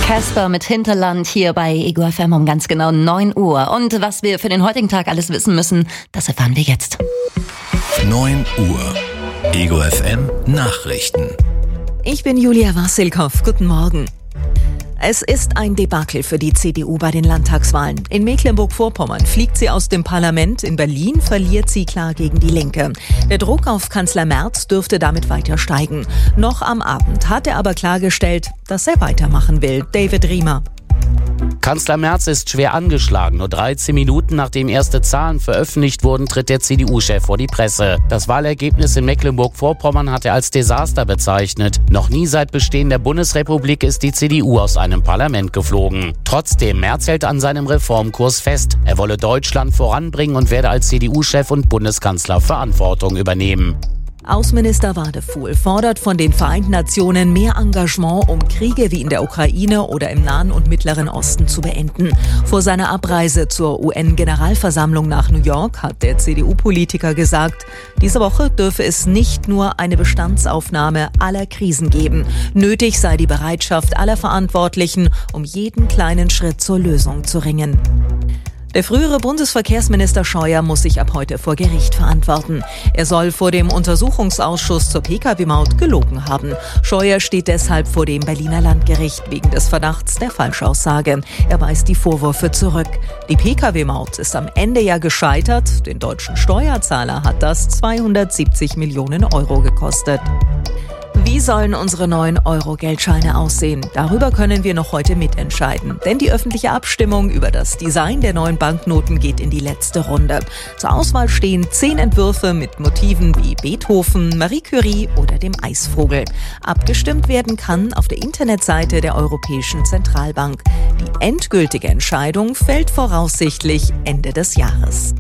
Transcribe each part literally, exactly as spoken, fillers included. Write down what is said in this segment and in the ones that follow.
Casper mit Hinterland hier bei Ego F M um ganz genau neun Uhr. Und was wir für den heutigen Tag alles wissen müssen, das erfahren wir jetzt. neun Uhr. Ego F M Nachrichten. Ich bin Julia Wassilkow. Guten Morgen. Es ist ein Debakel für die C D U bei den Landtagswahlen. In Mecklenburg-Vorpommern fliegt sie aus dem Parlament, in Berlin verliert sie klar gegen die Linke. Der Druck auf Kanzler Merz dürfte damit weiter steigen. Noch am Abend hat er aber klargestellt, dass er weitermachen will. David Riemer. Kanzler Merz ist schwer angeschlagen. Nur dreizehn Minuten nachdem erste Zahlen veröffentlicht wurden, tritt der C D U-Chef vor die Presse. Das Wahlergebnis in Mecklenburg-Vorpommern hat er als Desaster bezeichnet. Noch nie seit Bestehen der Bundesrepublik ist die C D U aus einem Parlament geflogen. Trotzdem, Merz hält an seinem Reformkurs fest. Er wolle Deutschland voranbringen und werde als C D U-Chef und Bundeskanzler Verantwortung übernehmen. Außenminister Wadefuhl fordert von den Vereinten Nationen mehr Engagement, um Kriege wie in der Ukraine oder im Nahen und Mittleren Osten zu beenden. Vor seiner Abreise zur U N-Generalversammlung nach New York hat der C D U-Politiker gesagt, diese Woche dürfe es nicht nur eine Bestandsaufnahme aller Krisen geben. Nötig sei die Bereitschaft aller Verantwortlichen, um jeden kleinen Schritt zur Lösung zu ringen. Der frühere Bundesverkehrsminister Scheuer muss sich ab heute vor Gericht verantworten. Er soll vor dem Untersuchungsausschuss zur Pkw-Maut gelogen haben. Scheuer steht deshalb vor dem Berliner Landgericht wegen des Verdachts der Falschaussage. Er weist die Vorwürfe zurück. Die Pkw-Maut ist am Ende ja gescheitert. Den deutschen Steuerzahler hat das zweihundertsiebzig Millionen Euro gekostet. Wie sollen unsere neuen Euro-Geldscheine aussehen? Darüber können wir noch heute mitentscheiden. Denn die öffentliche Abstimmung über das Design der neuen Banknoten geht in die letzte Runde. Zur Auswahl stehen zehn Entwürfe mit Motiven wie Beethoven, Marie Curie oder dem Eisvogel. Abgestimmt werden kann auf der Internetseite der Europäischen Zentralbank. Die endgültige Entscheidung fällt voraussichtlich Ende des Jahres.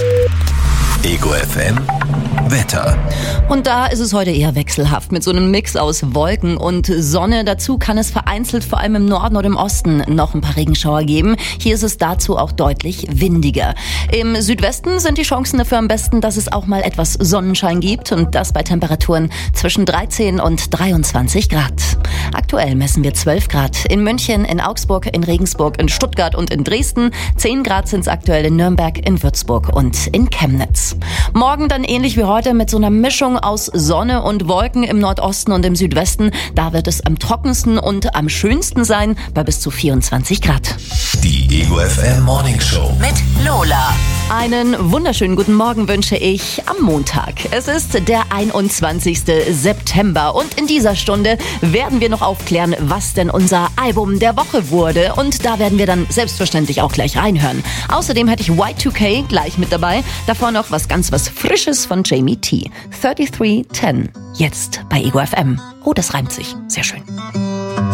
Ego F M Wetter. Und da ist es heute eher wechselhaft mit so einem Mix aus Wolken und Sonne. Dazu kann es vereinzelt vor allem im Norden oder im Osten noch ein paar Regenschauer geben. Hier ist es dazu auch deutlich windiger. Im Südwesten sind die Chancen dafür am besten, dass es auch mal etwas Sonnenschein gibt und das bei Temperaturen zwischen dreizehn und dreiundzwanzig Grad. Aktuell messen wir zwölf Grad in München, in Augsburg, in Regensburg, in Stuttgart und in Dresden. zehn Grad sind es aktuell in Nürnberg, in Würzburg und in Chemnitz. Morgen dann ähnlich wie heute mit so einer Mischung aus Sonne und Wolken im Nordosten und im Südwesten. Da wird es am trockensten und am schönsten sein bei bis zu vierundzwanzig Grad. Die Ego F M Morning Show mit Lola. Einen wunderschönen guten Morgen wünsche ich am Montag. Es ist der einundzwanzigste September und in dieser Stunde werden wir noch aufklären, was denn unser Album der Woche wurde. Und da werden wir dann selbstverständlich auch gleich reinhören. Außerdem hätte ich Y zwei K gleich mit dabei. Davor noch was ganz was Frisches von Jamie T. dreiunddreißig zehn. Jetzt bei Ego F M. Oh, das reimt sich. Sehr schön.